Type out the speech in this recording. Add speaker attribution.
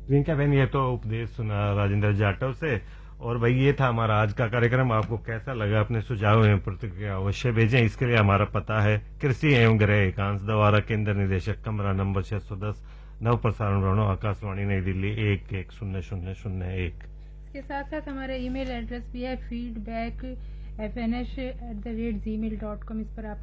Speaker 1: प्रियंका बहन, ये तो उपदेश सुना राजेंद्र जाटव से। और भाई, ये था हमारा आज का कार्यक्रम। आपको कैसा लगा? अपने सुझाव एवं प्रतिक्रिया अवश्य भेजें। इसके लिए हमारा पता है कृषि एवं गृह एकांश, द्वारा केंद्र निदेशक, कमरा नंबर 610, नव प्रसारण भवन, आकाशवाणी नई दिल्ली 110001।
Speaker 2: इसके साथ साथ हमारा ईमेल एड्रेस भी है feedback@fnh@gmail.com। इस पर आप